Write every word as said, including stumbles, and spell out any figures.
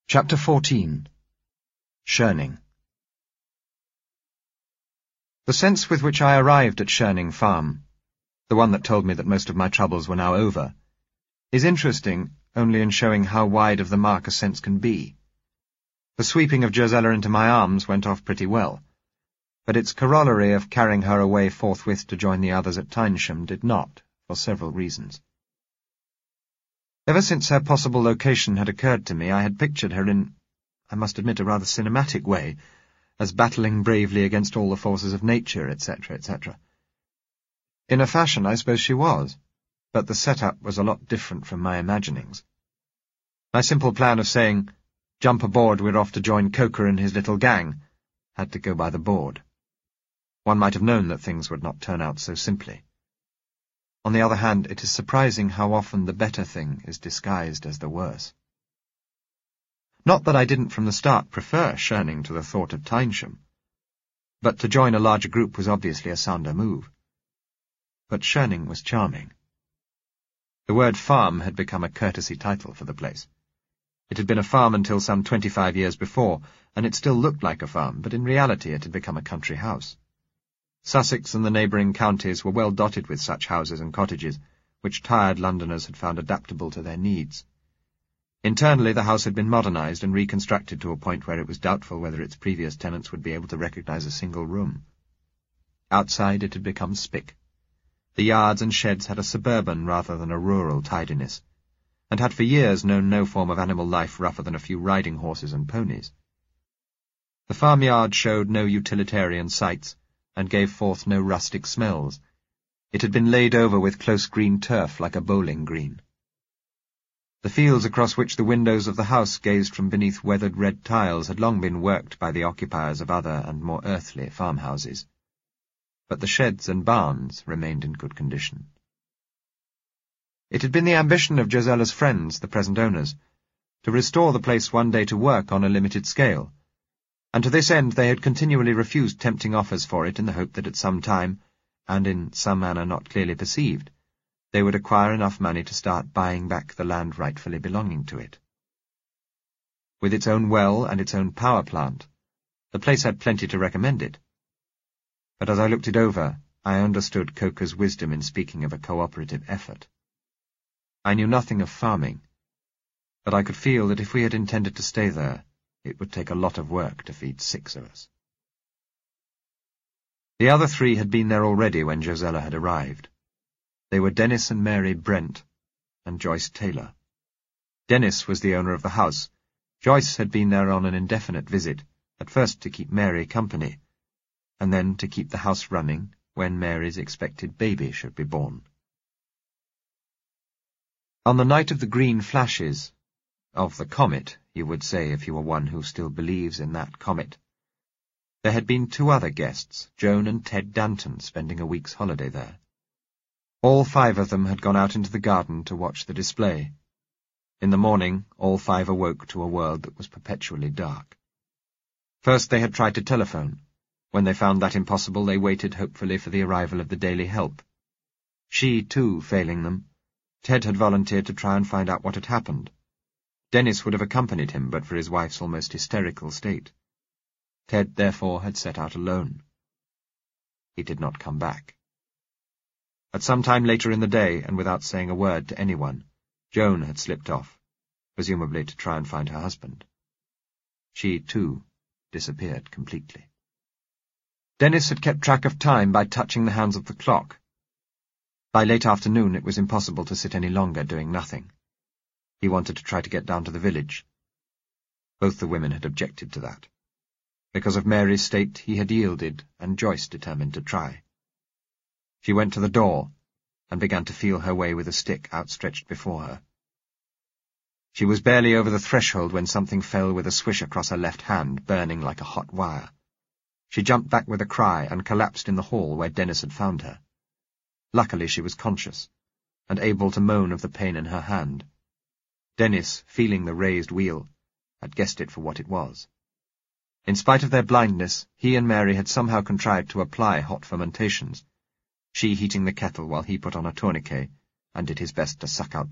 Chapter fourteen. Shirning. The sense with which I arrived at Shirning Farm, the one that told me that most of my troubles were now over, is interesting only in showing how wide of the mark a sense can be. The sweeping of Josella into my arms went off pretty well, but its corollary of carrying her away forthwith to join the others at Tynesham did not, for several reasons. Ever since her possible location had occurred to me, I had pictured her in, I must admit, a rather cinematic way, as battling bravely against all the forces of nature, et cetera, et cetera. In a fashion, I suppose she was, but the setup was a lot different from my imaginings. My simple plan of saying, "Jump aboard, we're off to join Coker and his little gang," had to go by the board. One might have known that things would not turn out so simply. On the other hand, it is surprising how often the better thing is disguised as the worse. Not that I didn't from the start prefer Shirning to the thought of Tynesham, but to join a larger group was obviously a sounder move. But Shirning was charming. The word farm had become a courtesy title for the place. It had been a farm until some twenty-five years before, and it still looked like a farm, but in reality it had become a country house. Sussex and the neighbouring counties were well dotted with such houses and cottages, which tired Londoners had found adaptable to their needs. Internally, the house had been modernised and reconstructed to a point where it was doubtful whether its previous tenants would be able to recognise a single room. Outside, it had become spick. The yards and sheds had a suburban rather than a rural tidiness, and had for years known no form of animal life rougher than a few riding horses and ponies. The farmyard showed no utilitarian sights, and gave forth no rustic smells. It had been laid over with close green turf like a bowling green. The fields across which the windows of the house gazed from beneath weathered red tiles had long been worked by the occupiers of other and more earthly farmhouses. But the sheds and barns remained in good condition. It had been the ambition of Josella's friends, the present owners, to restore the place one day to work on a limited scale, and to this end they had continually refused tempting offers for it in the hope that at some time, and in some manner not clearly perceived, they would acquire enough money to start buying back the land rightfully belonging to it. With its own well and its own power plant, the place had plenty to recommend it. But as I looked it over, I understood Coker's wisdom in speaking of a cooperative effort. I knew nothing of farming, but I could feel that if we had intended to stay there, it would take a lot of work to feed six of us. The other three had been there already when Josella had arrived. They were Dennis and Mary Brent, and Joyce Taylor. Dennis was the owner of the house. Joyce had been there on an indefinite visit, at first to keep Mary company, and then to keep the house running when Mary's expected baby should be born. On the night of the green flashes, of the comet, you would say if you were one who still believes in that comet, there had been two other guests, Joan and Ted Danton, spending a week's holiday there. All five of them had gone out into the garden to watch the display. In the morning, all five awoke to a world that was perpetually dark. First they had tried to telephone. When they found that impossible, they waited hopefully for the arrival of the daily help. She, too, failing them, Ted had volunteered to try and find out what had happened. Dennis would have accompanied him but for his wife's almost hysterical state. Ted, therefore, had set out alone. He did not come back. At some time later in the day, and without saying a word to anyone, Joan had slipped off, presumably to try and find her husband. She, too, disappeared completely. Dennis had kept track of time by touching the hands of the clock. By late afternoon it was impossible to sit any longer doing nothing. He wanted to try to get down to the village. Both the women had objected to that. Because of Mary's state, he had yielded, and Joyce determined to try. She went to the door, and began to feel her way with a stick outstretched before her. She was barely over the threshold when something fell with a swish across her left hand, burning like a hot wire. She jumped back with a cry, and collapsed in the hall where Dennis had found her. Luckily she was conscious, and able to moan of the pain in her hand. Dennis, feeling the raised wheel, had guessed it for what it was. In spite of their blindness, he and Mary had somehow contrived to apply hot fomentations, she heating the kettle while he put on a tourniquet, and did his best to suck out